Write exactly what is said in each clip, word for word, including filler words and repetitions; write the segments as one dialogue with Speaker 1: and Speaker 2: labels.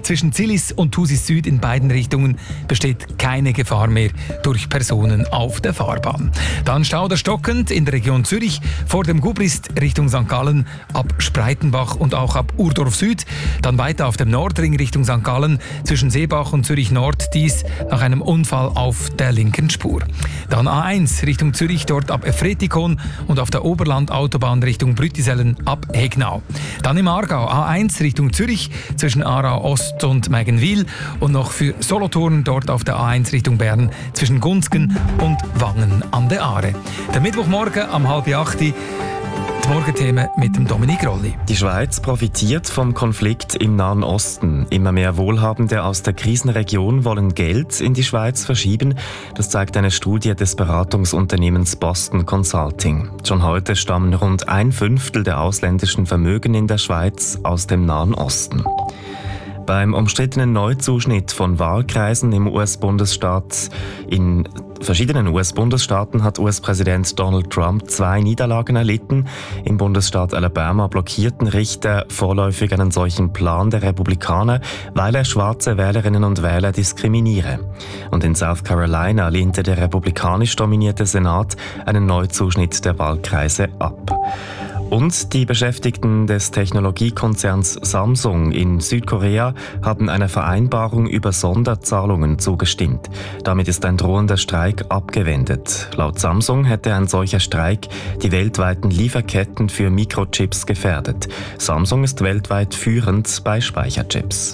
Speaker 1: zwischen Zillis und Thusis Süd in beiden Richtungen besteht keine Gefahr mehr durch Personen auf der Fahrbahn. Dann Stau oder stockend in der Region Zürich vor dem Gubrist Richtung Sankt Gallen ab Spreitenbach und auch ab Urdorf Süd. Dann weiter auf dem Nordring Richtung Sankt Gallen zwischen Seebach und Zürich Nord, dies nach einem Unfall auf der linken Spur. Dann A eins Richtung Zürich, dort ab Efretikon und auf der Oberlandautobahn Richtung Brüttisellen ab Hegnau. Dann im Aargau A eins Richtung Zürich zwischen Aarau Ost und Mägenwil und noch für Solothurn dort auf der A eins Richtung Bern zwischen Gunzgen und Wangen an der Aare. Der Mittwochmorgen am halb acht. Die Morgenthemen mit dem Dominik Rolli.
Speaker 2: Die Schweiz profitiert vom Konflikt im Nahen Osten. Immer mehr Wohlhabende aus der Krisenregion wollen Geld in die Schweiz verschieben. Das zeigt eine Studie des Beratungsunternehmens Boston Consulting. Schon heute stammen rund ein Fünftel der ausländischen Vermögen in der Schweiz aus dem Nahen Osten. Beim umstrittenen Neuzuschnitt von Wahlkreisen im U S-Bundesstaat in verschiedenen U S-Bundesstaaten hat U S-Präsident Donald Trump zwei Niederlagen erlitten. Im Bundesstaat Alabama blockierten Richter vorläufig einen solchen Plan der Republikaner, weil er schwarze Wählerinnen und Wähler diskriminiere. Und in South Carolina lehnte der republikanisch dominierte Senat einen Neuzuschnitt der Wahlkreise ab. Und die Beschäftigten des Technologiekonzerns Samsung in Südkorea haben einer Vereinbarung über Sonderzahlungen zugestimmt. Damit ist ein drohender Streik abgewendet. Laut Samsung hätte ein solcher Streik die weltweiten Lieferketten für Mikrochips gefährdet. Samsung ist weltweit führend bei Speicherchips.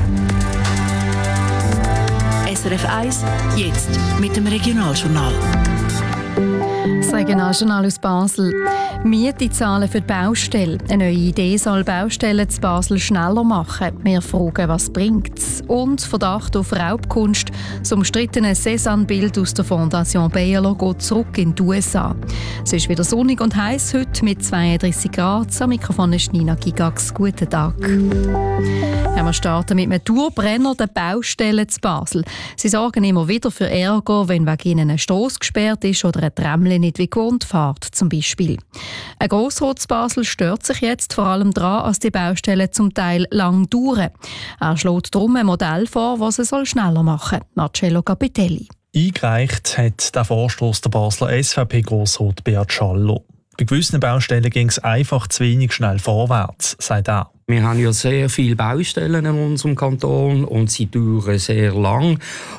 Speaker 3: S R F eins, jetzt mit dem Regionaljournal.
Speaker 4: Das Regionaljournal aus Basel. Mietezahlen für die Baustelle. Eine neue Idee soll Baustellen zu Basel schneller machen. Wir fragen, was bringt es? Und Verdacht auf Raubkunst. Das umstrittene Cézanne-Bild aus der Fondation Bayerlo geht zurück in die U S A. Es ist wieder sonnig und heiß heute mit zweiunddreissig Grad. Am Mikrofon ist Nina Gigax. Guten Tag. Ja, wir starten mit einem Tourbrenner der Baustellen zu Basel. Sie sorgen immer wieder für Ärger, wenn wegen ihnen eine Strasse gesperrt ist oder ein Tramli nicht wie gewohnt fährt, zum Beispiel. Ein Grossrat zu Basel stört sich jetzt vor allem daran, dass die Baustellen zum Teil lang dauern. Er schlägt darum ein Modell vor, das es schneller machen soll. Marcello Capitelli.
Speaker 5: Eingereicht hat der Vorstoss der Basler S V P-Grossrat Beat Schallo. Bei gewissen Baustellen ging es einfach zu wenig schnell vorwärts, sagt er.
Speaker 6: Wir haben ja sehr viele Baustellen in unserem Kanton und sie dauern sehr lang.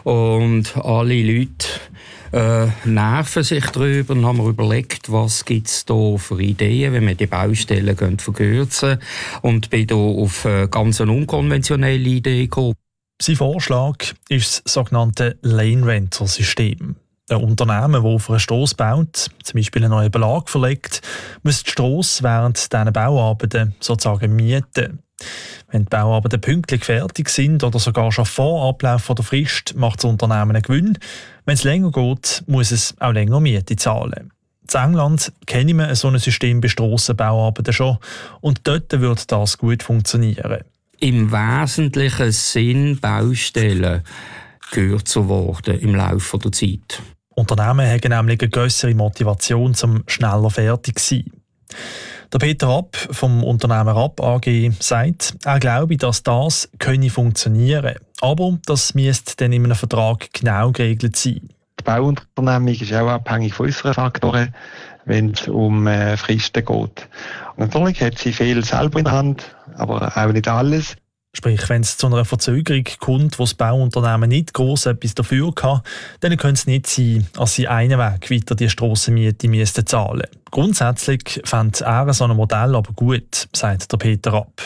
Speaker 6: Und alle Leute äh, nerven sich darüber und haben überlegt, was gibt es da für Ideen, wenn wir die Baustellen gehen, verkürzen. Und bin da auf eine ganz unkonventionelle Idee gekommen.
Speaker 5: Sein Vorschlag ist das sogenannte Lane-Rental-System. Ein Unternehmen, das auf einer Strasse baut, zum Beispiel einen neuen Belag verlegt, muss die Strasse während dieser Bauarbeiten sozusagen mieten. Wenn die Bauarbeiten pünktlich fertig sind oder sogar schon vor Ablauf der Frist, macht das Unternehmen einen Gewinn. Wenn es länger geht, muss es auch länger Miete zahlen. In England kennen wir so ein System bei Strassenbauarbeiten schon und dort wird das gut funktionieren.
Speaker 6: Im wesentlichen Sinn Baustellen kürzer worden im Laufe der Zeit.
Speaker 5: Unternehmen haben nämlich eine grössere Motivation, um schneller fertig zu sein. Der Peter Rapp vom Unternehmen Rapp A G sagt, er glaube, dass das könne funktionieren. Aber das müsste dann in einem Vertrag genau geregelt sein.
Speaker 7: Die Bauunternehmung ist auch abhängig von unseren Faktoren, wenn es um äh, Fristen geht. Und natürlich hat sie viel selber in der Hand, aber auch nicht alles.
Speaker 5: Sprich, wenn es zu einer Verzögerung kommt, wo das Bauunternehmen nicht gross etwas dafür kann, dann könnte es nicht sein, dass sie einen Weg weiter die Strassenmiete müssten zahlen. Grundsätzlich fände er so ein Modell aber gut, sagt der Peter Rapp.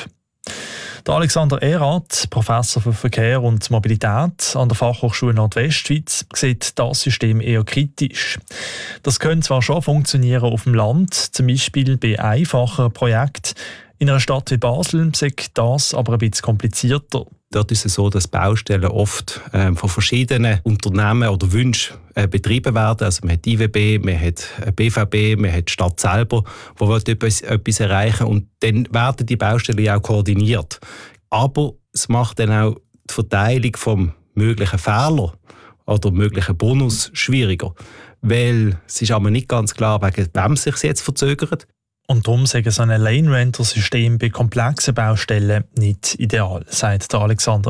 Speaker 5: Der Alexander Erath, Professor für Verkehr und Mobilität an der Fachhochschule Nordwestschweiz, sieht das System eher kritisch. Das könnte zwar schon funktionieren auf dem Land, zum Beispiel bei einfacheren Projekten. In einer Stadt wie Basel sei das aber ein bisschen komplizierter.
Speaker 8: Dort ist es so, dass Baustellen oft äh, von verschiedenen Unternehmen oder Wünschen äh, betrieben werden. Also man hat I W B, man hat B V B, man hat die Stadt selber, die etwas, etwas erreichen und dann werden die Baustellen ja auch koordiniert. Aber es macht dann auch die Verteilung vom möglichen Fehler oder möglichen Bonus schwieriger. Weil es ist aber nicht ganz klar, wegen wem sich es jetzt verzögert.
Speaker 5: Und darum sei so ein Lane-Rental-System bei komplexen Baustellen nicht ideal, sagt der Alexander